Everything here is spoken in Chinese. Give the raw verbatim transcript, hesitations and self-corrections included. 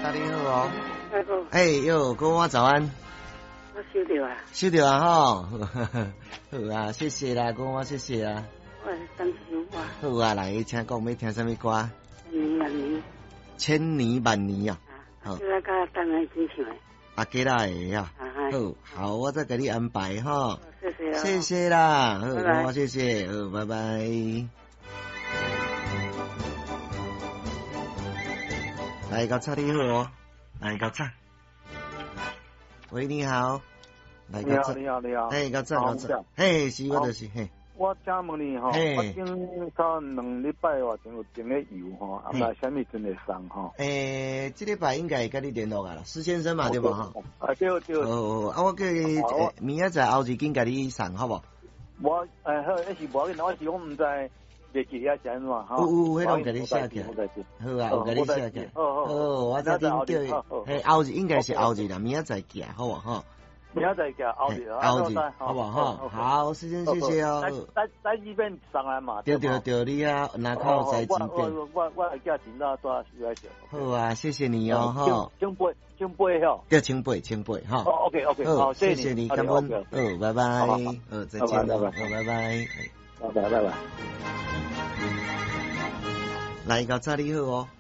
早你好哦。 大哥。 哎哟，姑妈早安。 我收到啊。 收到啊吼，好啊，谢谢啦，姑妈谢谢啊。 我是当时我。好啊，来，请讲要听什么歌？ 千年万年。 千年万年啊。 好。叫我甲当然真唱的。 阿吉拉的啊。好，好，我再给你安排哈。 谢谢啊。 谢谢啦，好， 拜拜。 姑妈谢谢，好，拜拜。来个菜你好哦，来个菜。喂，你好。 你好，你好，你好。 嘿，个菜个菜。嘿，是我就是，嘿。 我请问你吼，我今到两礼拜外前有订个油吼，啊，那什么阵会送吼？ 诶，这礼拜应该会跟你联络啊啦，施先生嘛，对不哈？ 啊，对对。 哦，啊，我叫伊明仔载后日紧甲你送，好不？ 我诶，好，那是无紧，我是讲毋知日期遐是安怎吼？ 有有，迄种甲你写起来。好啊，有甲你写起来。好，我再顶叫伊，嘿，后日应该是后日啦，明仔载寄，好不好？ 明仔载寄后日， 后日，好不好？好，施先生，谢谢哦。 在在这边上来嘛？ 对对对，你啊，拿靠在这边。 我我我会寄钱到多需要钱。 好啊，谢谢你哦，哈。 请背，请背吼。 对，请背，请背，哈。 哦 ，OK OK，好， 谢谢你，感恩。哦，拜拜。哦，再见了，拜拜。 拜拜拜拜。 来，个早你好哦。